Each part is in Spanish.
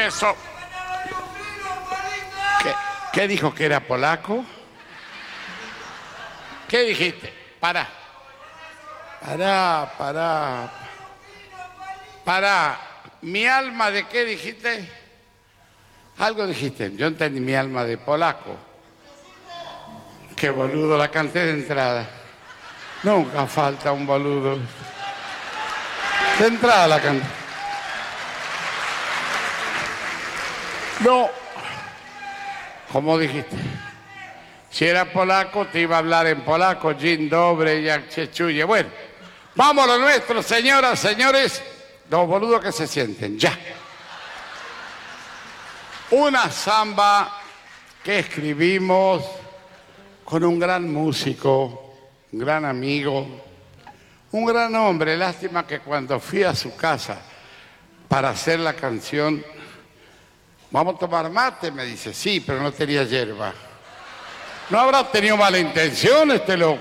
eso. ¿Qué dijo que era polaco? ¿Qué dijiste? Pará. ¿Mi alma de qué dijiste? Algo dijiste. Yo entendí mi alma de polaco. Qué boludo, la canté de entrada. Nunca falta un boludo. De entrada la canté. No. ¿Cómo dijiste? Si era polaco, te iba a hablar en polaco. Dzień dobry, jak się czuje. Bueno, vamos a lo nuestro, señoras, señores. Los boludos que se sienten, ya. Una samba que escribimos con un gran músico, un gran amigo, un gran hombre. Lástima que cuando fui a su casa para hacer la canción, ¿vamos a tomar mate? Me dice, sí, pero no tenía hierba. ¿No habrá tenido mala intención este loco?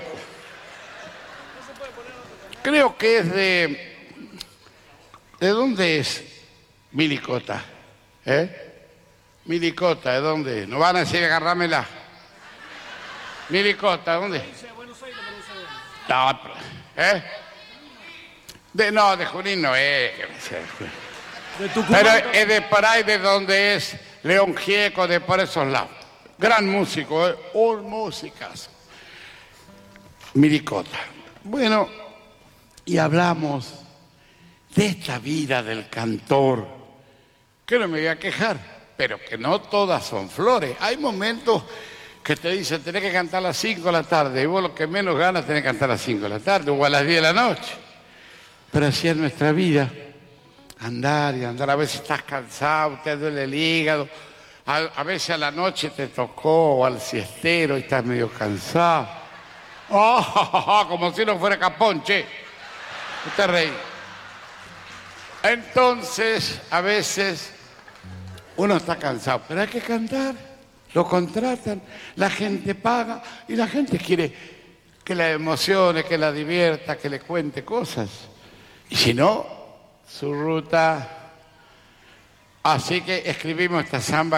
Creo que es de... ¿De dónde es Milicota? Milicota, ¿de dónde es? No van a decir agárramela. Milicota, ¿dónde es? No, de Junín no es. Pero es de por ahí de donde es León Gieco, de por esos lados. Gran músico, un músicazo. Milicota. Bueno, y hablamos de esta vida del cantor, que no me voy a quejar, pero que no todas son flores. Hay momentos que te dicen, tenés que cantar a las 5 de la tarde, y vos lo que menos ganas tenés que cantar a las 5 de la tarde, o a las 10 de la noche. Pero así es nuestra vida, andar y andar. A veces estás cansado, te duele el hígado, a veces a la noche te tocó, o al siestero, y estás medio cansado. ¡Oh! Como si no fuera Capón, che. Usted reí. Entonces, a veces uno está cansado, pero hay que cantar. Lo contratan, la gente paga y la gente quiere que la emocione, que la divierta, que le cuente cosas. Y si no, su ruta. Así que escribimos esta samba